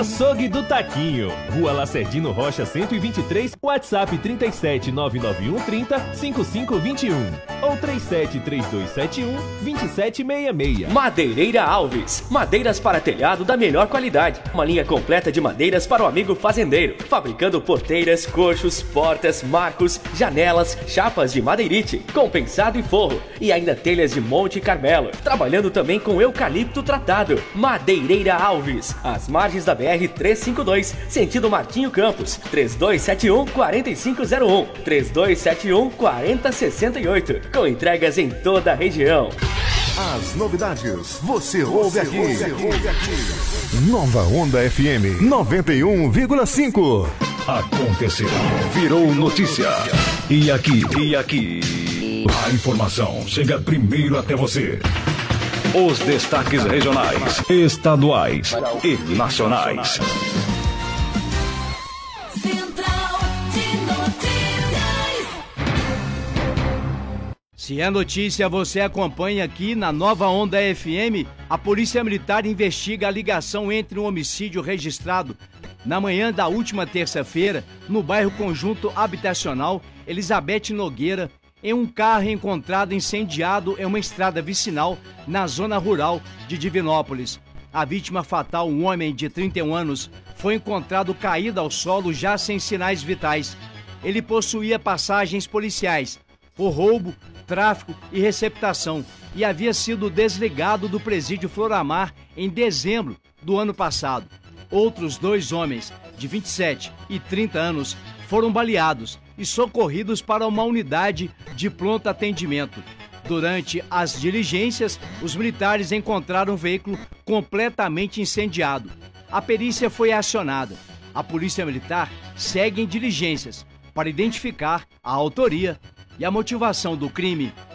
Açougue do Taquinho, Rua Lacerdino Rocha 123, WhatsApp 37 991 30 5521 ou 37 3271 2766. Madeireira Alves, madeiras para telhado da melhor qualidade. Uma linha completa de madeiras para o amigo fazendeiro, fabricando porteiras, coxos, portas, marcos, janelas, chapas de madeirite, compensado e forro e ainda telhas de Monte Carmelo. Trabalhando também com eucalipto tratado. Madeireira Alves, às margens da BR-352, sentido Martinho Campos, 3271-4501, 3271-4068, com entregas em toda a região. As novidades você ouve aqui. Nova Onda FM 91,5. Aconteceu, virou notícia. E aqui, a informação chega primeiro até você. Os destaques regionais, estaduais e nacionais. Central de Notícias. Se é notícia, você acompanha aqui na Nova Onda FM. A Polícia Militar investiga a ligação entre um homicídio registrado na manhã da última terça-feira no bairro Conjunto Habitacional Elizabeth Nogueira, em um carro encontrado incendiado em uma estrada vicinal na zona rural de Divinópolis. A vítima fatal, um homem de 31 anos, foi encontrado caído ao solo já sem sinais vitais. Ele possuía passagens policiais por roubo, tráfico e receptação e havia sido desligado do presídio Floramar em dezembro do ano passado. Outros 2 homens, de 27 e 30 anos, foram baleados e socorridos para uma unidade de pronto atendimento. Durante as diligências, os militares encontraram um veículo completamente incendiado. A perícia foi acionada. A Polícia Militar segue em diligências para identificar a autoria e a motivação do crime.